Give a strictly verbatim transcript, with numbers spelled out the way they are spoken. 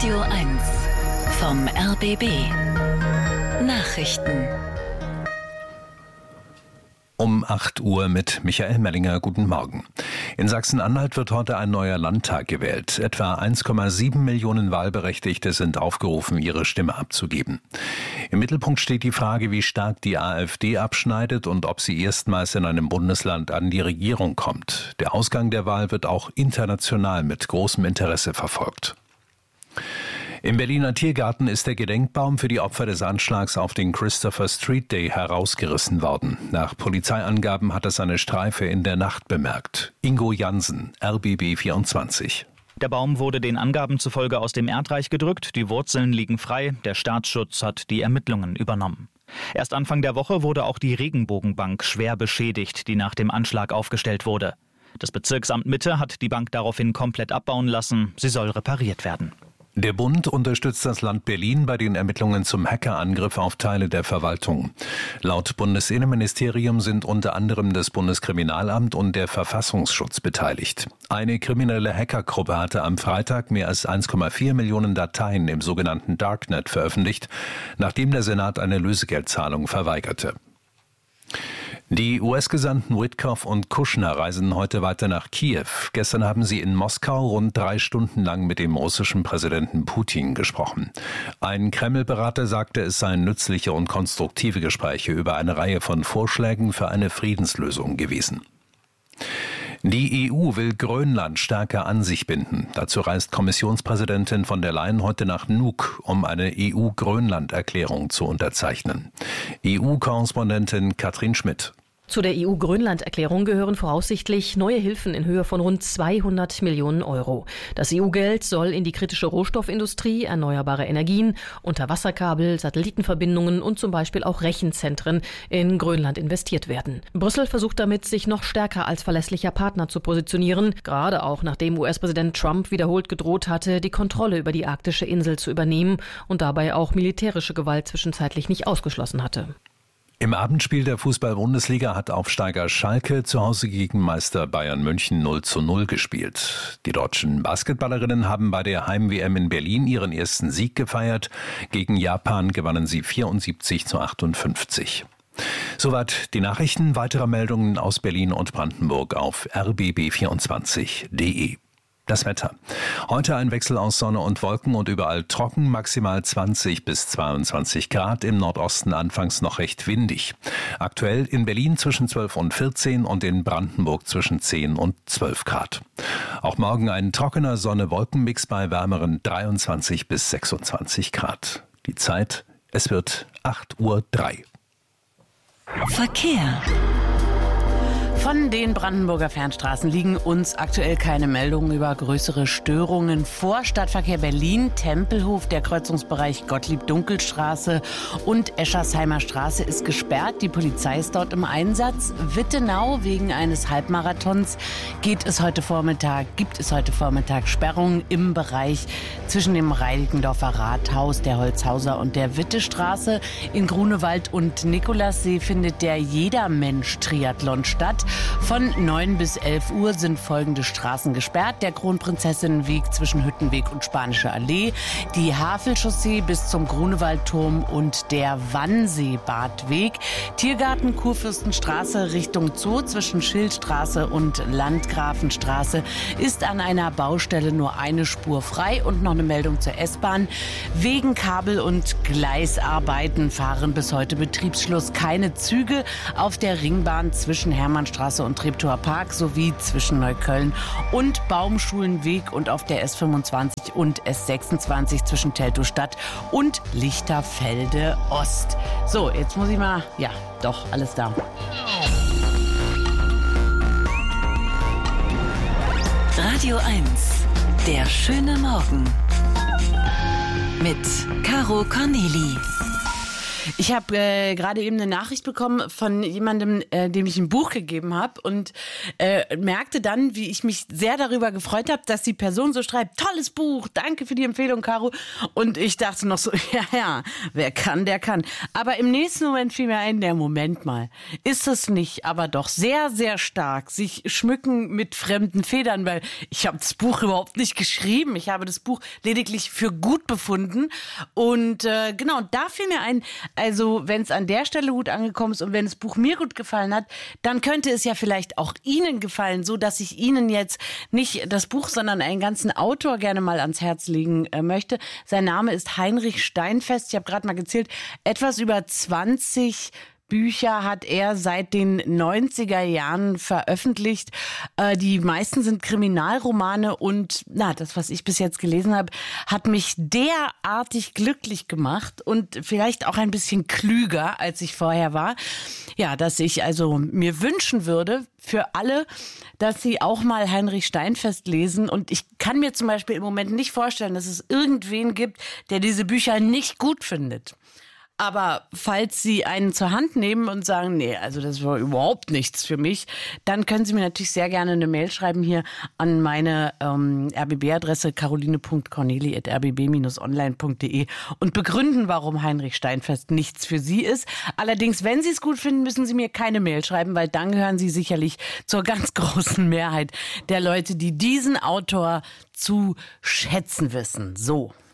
Radio eins vom R B B. Nachrichten. Um acht Uhr mit Michael Mellinger. Guten Morgen. In Sachsen-Anhalt wird heute ein neuer Landtag gewählt. Etwa eins Komma sieben Millionen Wahlberechtigte sind aufgerufen, ihre Stimme abzugeben. Im Mittelpunkt steht die Frage, wie stark die AfD abschneidet und ob sie erstmals in einem Bundesland an die Regierung kommt. Der Ausgang der Wahl wird auch international mit großem Interesse verfolgt. Im Berliner Tiergarten ist der Gedenkbaum für die Opfer des Anschlags auf den Christopher Street Day herausgerissen worden. Nach Polizeiangaben hat es eine Streife in der Nacht bemerkt. Ingo Jansen, R B B vierundzwanzig. Der Baum wurde den Angaben zufolge aus dem Erdreich gedrückt, die Wurzeln liegen frei, der Staatsschutz hat die Ermittlungen übernommen. Erst Anfang der Woche wurde auch die Regenbogenbank schwer beschädigt, die nach dem Anschlag aufgestellt wurde. Das Bezirksamt Mitte hat die Bank daraufhin komplett abbauen lassen, sie soll repariert werden. Der Bund unterstützt das Land Berlin bei den Ermittlungen zum Hackerangriff auf Teile der Verwaltung. Laut Bundesinnenministerium sind unter anderem das Bundeskriminalamt und der Verfassungsschutz beteiligt. Eine kriminelle Hackergruppe hatte am Freitag mehr als eins Komma vier Millionen Dateien im sogenannten Darknet veröffentlicht, nachdem der Senat eine Lösegeldzahlung verweigerte. Die U S-Gesandten Witkoff und Kushner reisen heute weiter nach Kiew. Gestern haben sie in Moskau rund drei Stunden lang mit dem russischen Präsidenten Putin gesprochen. Ein Kreml-Berater sagte, es seien nützliche und konstruktive Gespräche über eine Reihe von Vorschlägen für eine Friedenslösung gewesen. Die E U will Grönland stärker an sich binden. Dazu reist Kommissionspräsidentin von der Leyen heute nach Nuuk, um eine E U-Grönland-Erklärung zu unterzeichnen. E U-Korrespondentin Katrin Schmidt. Zu der E U-Grönland-Erklärung gehören voraussichtlich neue Hilfen in Höhe von rund zweihundert Millionen Euro. Das E U-Geld soll in die kritische Rohstoffindustrie, erneuerbare Energien, Unterwasserkabel, Satellitenverbindungen und zum Beispiel auch Rechenzentren in Grönland investiert werden. Brüssel versucht damit, sich noch stärker als verlässlicher Partner zu positionieren, gerade auch nachdem U S-Präsident Trump wiederholt gedroht hatte, die Kontrolle über die arktische Insel zu übernehmen und dabei auch militärische Gewalt zwischenzeitlich nicht ausgeschlossen hatte. Im Abendspiel der Fußball-Bundesliga hat Aufsteiger Schalke zu Hause gegen Meister Bayern München null zu null gespielt. Die deutschen Basketballerinnen haben bei der Heim-W M in Berlin ihren ersten Sieg gefeiert. Gegen Japan gewannen sie vierundsiebzig zu achtundfünfzig. Soweit die Nachrichten. Weitere Meldungen aus Berlin und Brandenburg auf r b b vierundzwanzig punkt d e. Das Wetter. Heute ein Wechsel aus Sonne und Wolken und überall trocken, maximal zwanzig bis zweiundzwanzig Grad, im Nordosten anfangs noch recht windig. Aktuell in Berlin zwischen zwölf und vierzehn und in Brandenburg zwischen zehn und zwölf Grad. Auch morgen ein trockener Sonne-Wolken-Mix bei wärmeren dreiundzwanzig bis sechsundzwanzig Grad. Die Zeit, es wird acht Uhr drei. Verkehr. Von den Brandenburger Fernstraßen liegen uns aktuell keine Meldungen über größere Störungen vor. Stadtverkehr Berlin, Tempelhof, der Kreuzungsbereich Gottlieb-Dunkel-Straße und Eschersheimer Straße ist gesperrt. Die Polizei ist dort im Einsatz. Wittenau, wegen eines Halbmarathons geht es heute Vormittag, gibt es heute Vormittag Sperrungen im Bereich zwischen dem Reinickendorfer Rathaus, der Holzhauser und der Wittestraße. In Grunewald und Nikolassee findet der Jedermensch-Triathlon statt. Von neun bis elf Uhr sind folgende Straßen gesperrt. Der Kronprinzessinnenweg zwischen Hüttenweg und Spanische Allee, die Havelchaussee bis zum Grunewaldturm und der Wannseebadweg. Tiergarten Kurfürstenstraße Richtung Zoo zwischen Schildstraße und Landgrafenstraße ist an einer Baustelle nur eine Spur frei. Und noch eine Meldung zur S-Bahn. Wegen Kabel- und Gleisarbeiten fahren bis heute Betriebsschluss keine Züge auf der Ringbahn zwischen Hermannstraße und Treptower Park sowie zwischen Neukölln und Baumschulenweg und auf der S fünfundzwanzig und S sechsundzwanzig zwischen Teltow-Stadt und Lichterfelde Ost. So, jetzt muss ich mal, ja, doch, alles da. Radio eins, der schöne Morgen mit Caro Corneli. Ich habe äh, gerade eben eine Nachricht bekommen von jemandem, äh, dem ich ein Buch gegeben habe und äh, merkte dann, wie ich mich sehr darüber gefreut habe, dass die Person so schreibt, tolles Buch, danke für die Empfehlung, Caro. Und ich dachte noch so, ja, ja, wer kann, der kann. Aber im nächsten Moment fiel mir ein, der Moment mal, ist es nicht, aber doch sehr, sehr stark, sich schmücken mit fremden Federn, weil ich habe das Buch überhaupt nicht geschrieben. Ich habe das Buch lediglich für gut befunden. Und äh, genau, da fiel mir ein, also wenn es an der Stelle gut angekommen ist und wenn das Buch mir gut gefallen hat, dann könnte es ja vielleicht auch Ihnen gefallen, so dass ich Ihnen jetzt nicht das Buch, sondern einen ganzen Autor gerne mal ans Herz legen äh, möchte. Sein Name ist Heinrich Steinfest. Ich habe gerade mal gezählt, etwas über zwanzig Bücher hat er seit den neunziger Jahren veröffentlicht. Äh, die meisten sind Kriminalromane und na, das, was ich bis jetzt gelesen habe, hat mich derartig glücklich gemacht und vielleicht auch ein bisschen klüger, als ich vorher war. Ja, dass ich also mir wünschen würde für alle, dass sie auch mal Heinrich Steinfest lesen. Und ich kann mir zum Beispiel im Moment nicht vorstellen, dass es irgendwen gibt, der diese Bücher nicht gut findet. Aber falls Sie einen zur Hand nehmen und sagen, nee, also das war überhaupt nichts für mich, dann können Sie mir natürlich sehr gerne eine Mail schreiben hier an meine ähm, R B B-Adresse caroline punkt corneli at r b b dash online punkt d e und begründen, warum Heinrich Steinfest nichts für Sie ist. Allerdings, wenn Sie es gut finden, müssen Sie mir keine Mail schreiben, weil dann gehören Sie sicherlich zur ganz großen Mehrheit der Leute, die diesen Autor zu schätzen wissen. So.